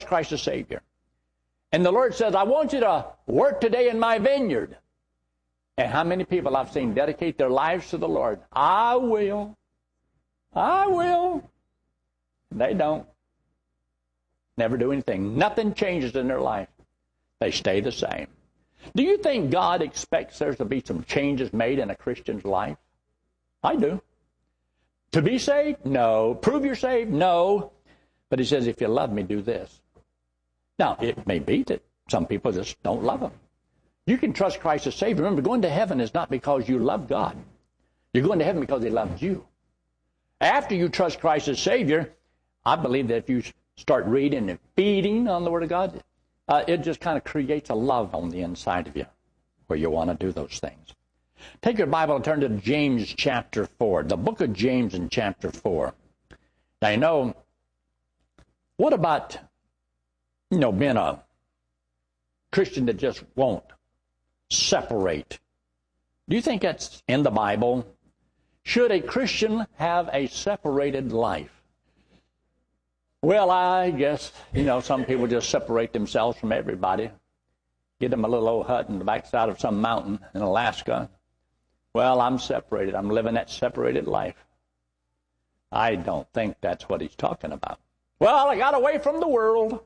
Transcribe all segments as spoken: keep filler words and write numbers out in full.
Christ as Savior. And the Lord says, I want you to work today in my vineyard. And how many people I've seen dedicate their lives to the Lord? I will. I will. They don't. Never do anything. Nothing changes in their life. They stay the same. Do you think God expects there to be some changes made in a Christian's life? I do. To be saved? No. Prove you're saved? No. But he says, if you love me, do this. Now, it may be that some people just don't love him. You can trust Christ as Savior. Remember, going to heaven is not because you love God. You're going to heaven because he loves you. After you trust Christ as Savior, I believe that if you start reading and feeding on the Word of God, uh, it just kind of creates a love on the inside of you where you want to do those things. Take your Bible and turn to James chapter four, the book of James in chapter four. Now, you know, what about, you know, being a Christian that just won't separate? Do you think that's in the Bible? Should a Christian have a separated life? Well, I guess, you know, some people just separate themselves from everybody. Get them a little old hut in the backside of some mountain in Alaska. Well, I'm separated. I'm living that separated life. I don't think that's what he's talking about. Well, I got away from the world.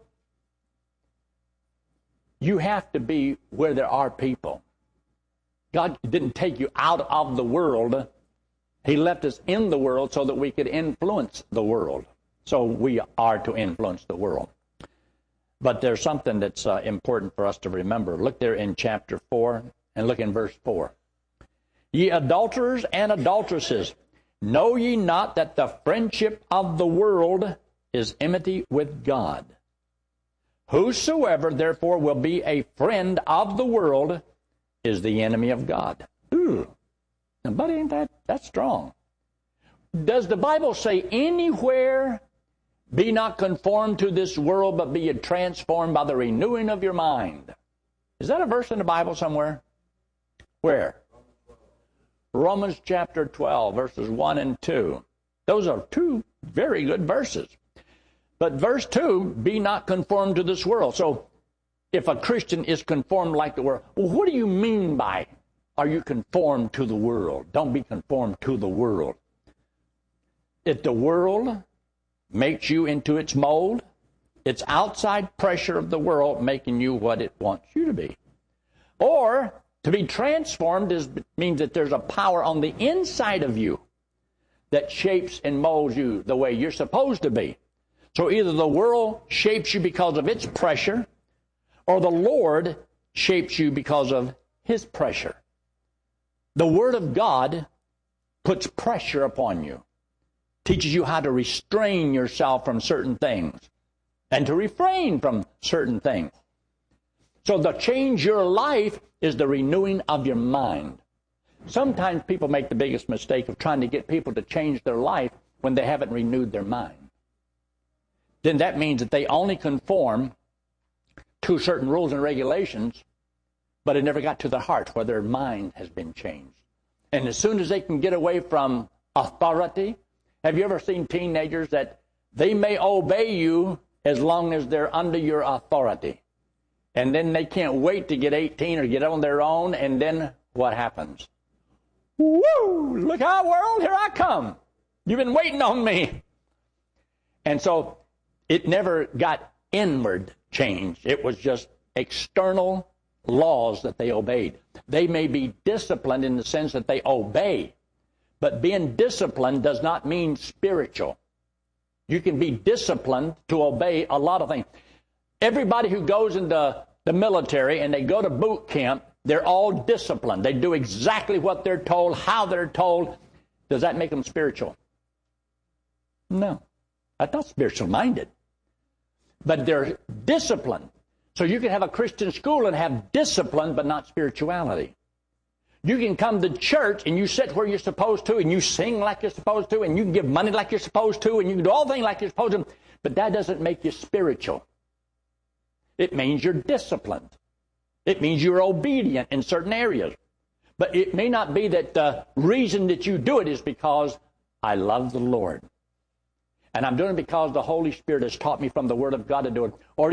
You have to be where there are people. God didn't take you out of the world. He left us in the world so that we could influence the world. So we are to influence the world. But there's something that's uh, important for us to remember. Look there in chapter four and look in verse four. Ye adulterers and adulteresses, know ye not that the friendship of the world is enmity with God? Whosoever therefore will be a friend of the world is the enemy of God. Ooh, now, buddy, ain't that that's strong? Does the Bible say anywhere, be not conformed to this world, but be ye transformed by the renewing of your mind? Is that a verse in the Bible somewhere? Where? Romans chapter twelve, verses one and two. Those are two very good verses. But verse two, be not conformed to this world. So if a Christian is conformed like the world, well, what do you mean by are you conformed to the world? Don't be conformed to the world. If the world makes you into its mold, it's outside pressure of the world making you what it wants you to be. Or to be transformed is, means that there's a power on the inside of you that shapes and molds you the way you're supposed to be. So either the world shapes you because of its pressure, or the Lord shapes you because of his pressure. The Word of God puts pressure upon you, teaches you how to restrain yourself from certain things and to refrain from certain things. So to change your life is the renewing of your mind. Sometimes people make the biggest mistake of trying to get people to change their life when they haven't renewed their mind. Then that means that they only conform to certain rules and regulations, but it never got to their heart where their mind has been changed. And as soon as they can get away from authority, have you ever seen teenagers that they may obey you as long as they're under your authority? And then they can't wait to get eighteen or get on their own, and then what happens? Woo! Look out, world, here I come. You've been waiting on me. And so it never got inward change. It was just external laws that they obeyed. They may be disciplined in the sense that they obey, but being disciplined does not mean spiritual. You can be disciplined to obey a lot of things. Everybody who goes into the military and they go to boot camp, they're all disciplined. They do exactly what they're told, how they're told. Does that make them spiritual? No. That's not spiritual-minded. But they're disciplined. So you can have a Christian school and have discipline, but not spirituality. You can come to church and you sit where you're supposed to, and you sing like you're supposed to, and you can give money like you're supposed to, and you can do all things like you're supposed to, but that doesn't make you spiritual. It means you're disciplined. It means you're obedient in certain areas. But it may not be that the reason that you do it is because I love the Lord. And I'm doing it because the Holy Spirit has taught me from the Word of God to do it. Or